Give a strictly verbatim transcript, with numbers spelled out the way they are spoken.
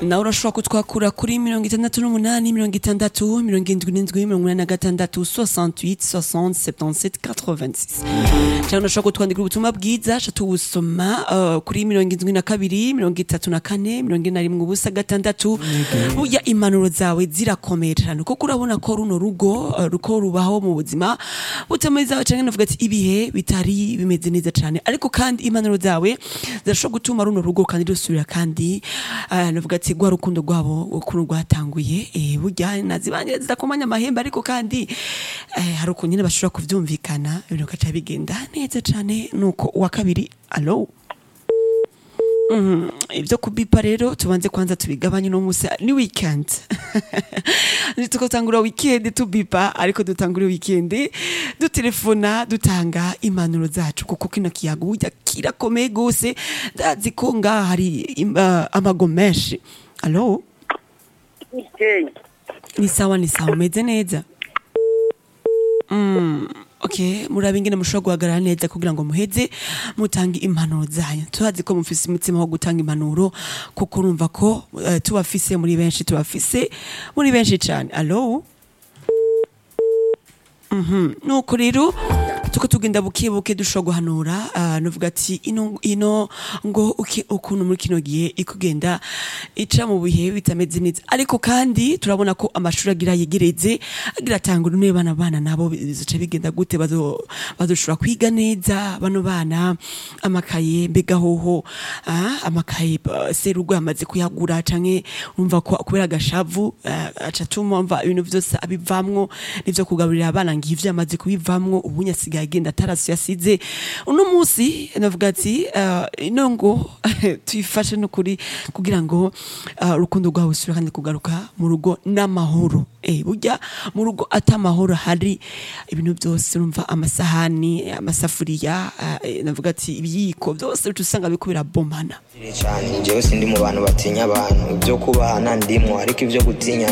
nawe urashobora kutwakura kuri mirongo itandatu n'umunani mirongo itandatu mirongo indwi n'indwi mirongo inani na gatandatu soixante-huit soixante soixante-dix-sept quatre-vingt-six cyangwa urashobora kutwandikira ubutumwa bwiza ca tuwusoma uh, kuri mirongo indwi na kabiri mirongo itatu na kane mirongo ine na rimwe ubusa gatandatu burya impanuro zawe zirakomeye cyane kuko urabona ko runo rugo uh, ruko rubaho mu buzima butameze cyane navuga ati ibihe bitari bimeze neza cyane ariko kandi impanuro zawe zirashobora gutuma runo rugo kandi rusubira kandi uh, navuga ati gwa rukundo rwabo ukuntu rwatanguye eh burya nazibanye zidakomanya amahembe ariko kandi eh hari ukuntu nyine bashobora kuvyumvikana ibintu kaca bigenda neza cyane nuko uwa kabiri allo Mhm ivyo kubipa rero tubanze kwanza tubigabanye no musi ni weekend nituko tangura weekend tubipa ariko dutangura weekend dutelefona dutanga impanuro zacu kuko kino kiyago burya kirakomeye gose ndazi ko nga hari uh, amago menshi allo Okay. Ni sawa ni sawa meze neza. Mm, okay, murabe ingene mushobora guhagarara neza kugira ngo muheze mutange impanuro zanyu. Tuhazi ko mufise umutima wo gutanga impanuro kuko urumva ko uh, tubafise muri benshi tubafise muri benshi cyane. Allo? Mhm. Nuko rero tuko tugenda bukebuke dushobora guhanura uh, nuvuga ati ino ino ngo uki ukuntu muri kino gihe ikugenda ica mu bihe bitameze neza ariko kandi turabona ko amashuri agira yegereze agira tangura ne bana bana nabo bizoca bigenda gute bazo bazoshobora kwiga neza bano bana amakaye mbega hoho uh, amakaye uh, serugo amaze kuyagura canke umva ko kubera gashavu uh, aca tumva ibintu byose abivamwo nivyo kugaburira abana ngivyo amaze kubivamwo ubunya siga agenda tarasu yasize uno musi navuga ati uh, ino ngo tuyifashe no kuri kugira ngo uh, rukundo rwawe usura kandi kugaruka mu rugo n'amahoro eh burya mu rugo atamahoro hari ibintu byose urumva amasahani amasafuriya uh, navuga ati ibiyiko byose tusanga bikubira bomana cyane jewe sindi mu bantu batinya abantu ibyo kubahana ndimo ariko ibyo gutinya